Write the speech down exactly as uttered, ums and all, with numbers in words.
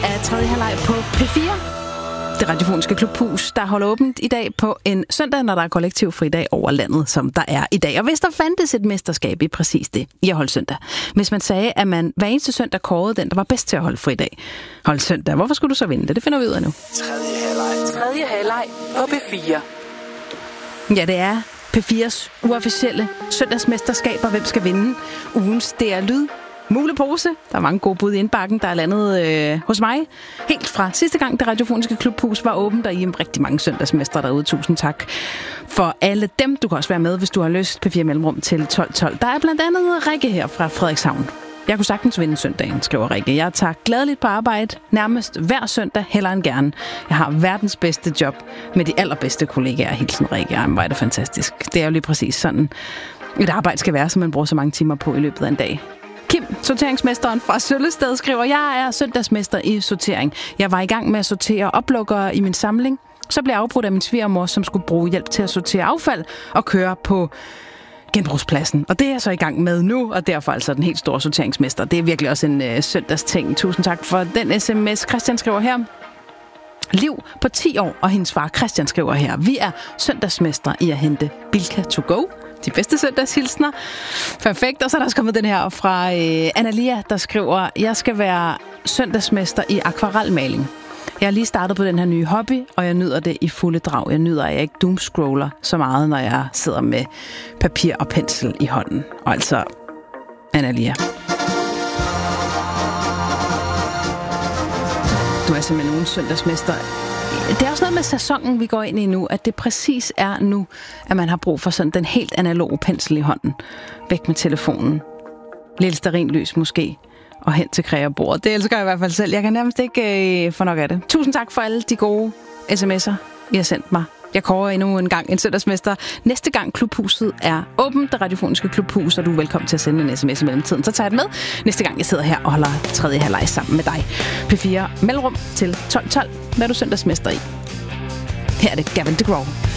af tredje halvleg på P fire. Det radiofoniske klubhus, der holder åbent i dag på en søndag, når der er kollektivfri dag over landet, som der er i dag. Og hvis der fandtes et mesterskab i præcis det, i at holde søndag. Hvis man sagde, at man hver eneste søndag kårede den, der var bedst til at holde fri dag. Hold søndag. Hvorfor skulle du så vinde det? Det finder vi ud af nu. Tredje halvleg. Tredje halvleg på P fire. Ja, det er P fires uofficielle søndagsmesterskaber. Hvem skal vinde ugens D R Lyd? Mulepose. Der er mange gode bud i indbakken, der er landet øh, hos mig. Helt fra sidste gang, det radiofoniske klubhus var åbent, og I er rigtig mange søndagsmestre derude. Tusind tak for alle dem. Du kan også være med, hvis du har lyst. P fire Mellemrum til tolv tolv. Der er blandt andet Rikke her fra Frederikshavn. Jeg kunne sagtens vinde søndagen, skriver Rikke. Jeg tager gladeligt på arbejde nærmest hver søndag, hellere end gerne. Jeg har verdens bedste job med de allerbedste kollegaer. Hilsen Rikke. Ej, hvor er det fantastisk. Det er jo lige præcis sådan, et arbejde skal være, som man bruger så mange timer på i løbet af en dag. Kim, sorteringsmesteren fra Søllested, skriver, jeg er søndagsmester i sortering. Jeg var i gang med at sortere oplukkere i min samling. Så blev jeg afbrudt af min svigermor, som skulle bruge hjælp til at sortere affald og køre på genbrugspladsen. Og det er jeg så i gang med nu, og derfor altså den helt store sorteringsmester. Det er virkelig også en øh, søndagsting. Tusind tak for den sms. Christian skriver her. Liv på ti år, og hendes far Christian skriver her. Vi er søndagsmester i at hente Bilka to go. De bedste søndagshilsner. Perfekt. Og så er der også kommet den her fra øh, Analia, der skriver, jeg skal være søndagsmester i akvarelmaling. Jeg har lige startet på den her nye hobby, og jeg nyder det i fulde drag. Jeg nyder, at jeg ikke doomscroller så meget, når jeg sidder med papir og pensel i hånden. Og altså, Analia. Du er simpelthen nogen søndagsmester. Det er også noget med sæsonen, vi går ind i nu, at det præcis er nu, at man har brug for sådan den helt analoge pensel i hånden. Væk med telefonen. Lille stearinlys måske. Og hen til kreabordet. Det elsker jeg i hvert fald selv. Jeg kan nærmest ikke øh, få nok af det. Tusind tak for alle de gode sms'er, I har sendt mig. Jeg kårer endnu en gang en søndagsmester. Næste gang klubhuset er åbent, det radiofoniske klubhus, og du er velkommen til at sende en sms i mellemtiden. Så tager jeg det med næste gang, jeg sidder her og holder tredje halvleg sammen med dig. P fire Mellemrum til tolv tolv. Hvad er du søndagsmester i? Her er det Gavin DeGraw.